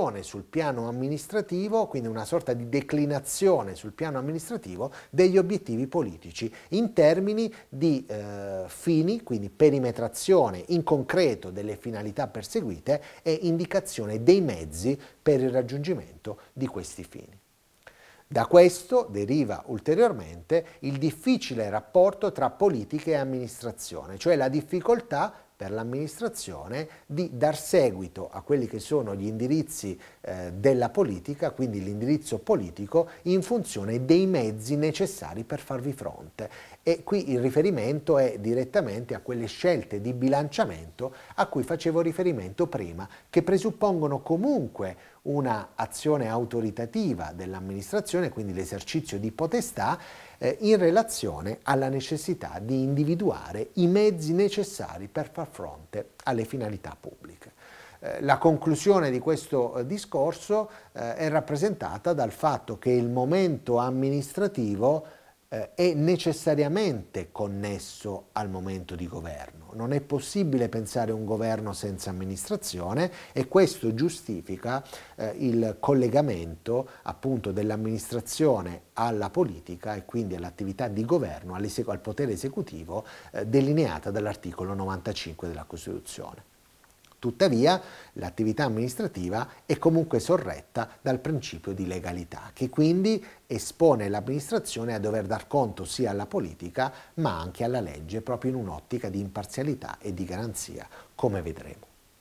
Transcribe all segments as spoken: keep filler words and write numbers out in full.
variazione sul piano amministrativo, quindi una sorta di declinazione sul piano amministrativo degli obiettivi politici in termini di eh, fini, quindi perimetrazione in concreto delle finalità perseguite e indicazione dei mezzi per il raggiungimento di questi fini. Da questo deriva ulteriormente il difficile rapporto tra politica e amministrazione, cioè la difficoltà per l'amministrazione di dar seguito a quelli che sono gli indirizzi eh, della politica, quindi l'indirizzo politico, in funzione dei mezzi necessari per farvi fronte. E qui il riferimento è direttamente a quelle scelte di bilanciamento a cui facevo riferimento prima, che presuppongono comunque una azione autoritativa dell'amministrazione, quindi l'esercizio di potestà, eh, in relazione alla necessità di individuare i mezzi necessari per far fronte alle finalità pubbliche. Eh, la conclusione di questo eh, discorso eh, è rappresentata dal fatto che il momento amministrativo eh, è necessariamente connesso al momento di governo. Non è possibile pensare un governo senza amministrazione e questo giustifica eh, il collegamento appunto dell'amministrazione alla politica e quindi all'attività di governo, al potere esecutivo eh, delineata dall'articolo novantacinque della Costituzione. Tuttavia, l'attività amministrativa è comunque sorretta dal principio di legalità, che quindi espone l'amministrazione a dover dar conto sia alla politica, ma anche alla legge, proprio in un'ottica di imparzialità e di garanzia, come vedremo.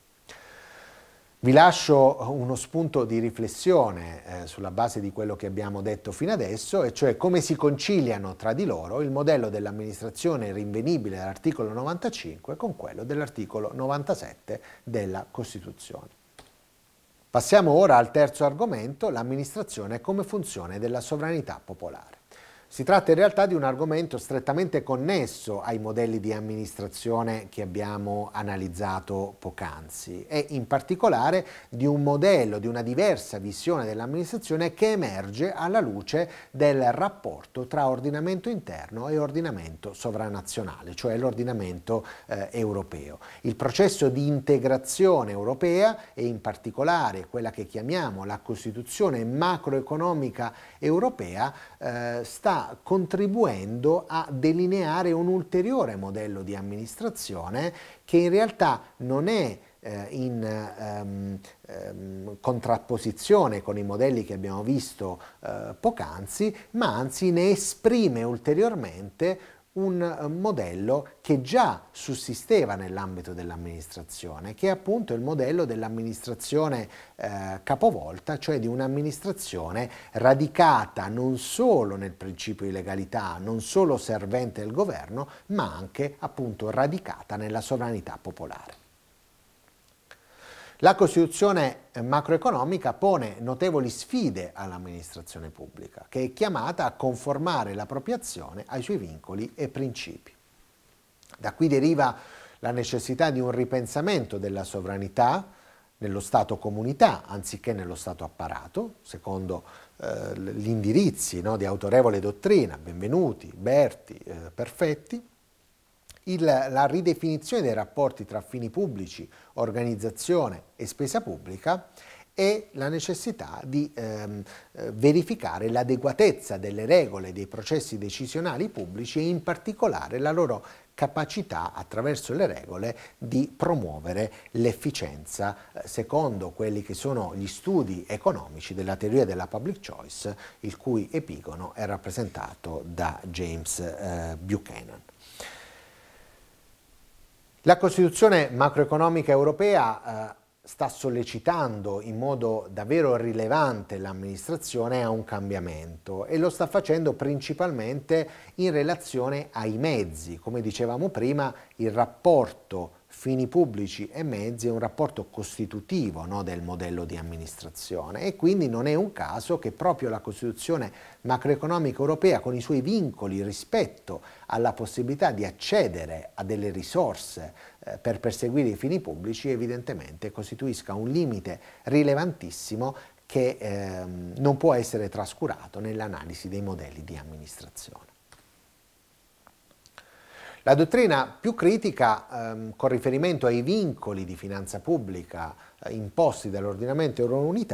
Vi lascio uno spunto di riflessione eh, sulla base di quello che abbiamo detto fino adesso, e cioè come si conciliano tra di loro il modello dell'amministrazione rinvenibile dall'articolo novantacinque con quello dell'articolo novantasette della Costituzione. Passiamo ora al terzo argomento, l'amministrazione come funzione della sovranità popolare. Si tratta in realtà di un argomento strettamente connesso ai modelli di amministrazione che abbiamo analizzato poc'anzi e in particolare di un modello, di una diversa visione dell'amministrazione che emerge alla luce del rapporto tra ordinamento interno e ordinamento sovranazionale, cioè l'ordinamento eh, europeo. Il processo di integrazione europea e in particolare quella che chiamiamo la Costituzione macroeconomica europea eh, sta contribuendo a delineare un ulteriore modello di amministrazione che in realtà non è eh, in ehm, ehm, contrapposizione con i modelli che abbiamo visto eh, poc'anzi, ma anzi ne esprime ulteriormente un modello che già sussisteva nell'ambito dell'amministrazione, che è appunto il modello dell'amministrazione eh, capovolta, cioè di un'amministrazione radicata non solo nel principio di legalità, non solo servente del governo, ma anche appunto radicata nella sovranità popolare. La Costituzione macroeconomica pone notevoli sfide all'amministrazione pubblica, che è chiamata a conformare la propria azione ai suoi vincoli e principi. Da qui deriva la necessità di un ripensamento della sovranità nello Stato comunità anziché nello Stato apparato, secondo eh, gli indirizzi no, di autorevole dottrina, Benvenuti, Berti, eh, Perfetti. Il, la ridefinizione dei rapporti tra fini pubblici, organizzazione e spesa pubblica e la necessità di ehm, verificare l'adeguatezza delle regole dei processi decisionali pubblici e in particolare la loro capacità attraverso le regole di promuovere l'efficienza eh, secondo quelli che sono gli studi economici della teoria della public choice, il cui epigono è rappresentato da James eh, Buchanan. La Costituzione macroeconomica europea eh, sta sollecitando in modo davvero rilevante l'amministrazione a un cambiamento e lo sta facendo principalmente in relazione ai mezzi. Come dicevamo prima, il rapporto fini pubblici e mezzi è un rapporto costitutivo no, del modello di amministrazione e quindi non è un caso che proprio la Costituzione macroeconomica europea con i suoi vincoli rispetto alla possibilità di accedere a delle risorse eh, per perseguire i fini pubblici evidentemente costituisca un limite rilevantissimo che eh, non può essere trascurato nell'analisi dei modelli di amministrazione. La dottrina più critica, ehm, con riferimento ai vincoli di finanza pubblica eh, imposti dall'ordinamento eurounitario,